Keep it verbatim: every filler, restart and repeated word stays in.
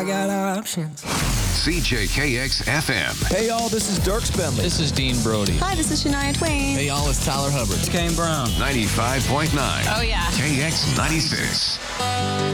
I got options. C J K X F M. Hey, y'all, this is Dirk Bentley. This is Dean Brody. Hi, this is Shania Twain. Hey, y'all, it's Tyler Hubbard. It's Kane Brown. ninety-five point nine. Oh, yeah. K X ninety-six.